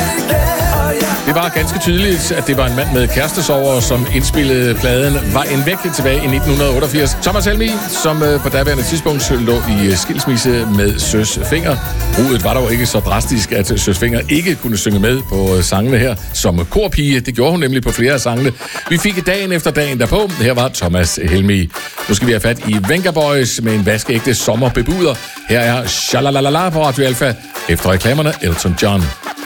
Det var ganske tydeligt, at det var en mand med kærestesorger, som indspillede pladen Var en væk tilbage i 1988. Thomas Helmig, som på daværende tidspunkt lå i skilsmisse med Søs Fenger. Brudet var dog ikke så drastisk, at Søs Fenger ikke kunne synge med på sangene her som korpige. Det gjorde hun nemlig på flere af sangene. Vi fik dagen efter dagen derpå. Her var Thomas Helmig. Nu skal vi have fat i Venga Boys med en vaskeægte sommerbebuder. Her er Shalalala på Radio Alpha. Efter reklamerne Elton John.